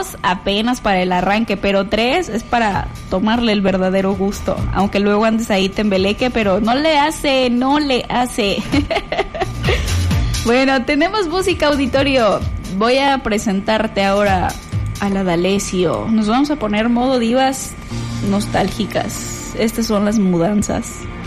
2 apenas para el arranque, pero 3 es para tomarle el verdadero gusto. Aunque luego andes ahí tembeleque, pero no le hace. Bueno, tenemos música, auditorio. Voy a presentarte ahora a la D'Alessio. Nos vamos a poner modo divas nostálgicas. Estas son las mudanzas.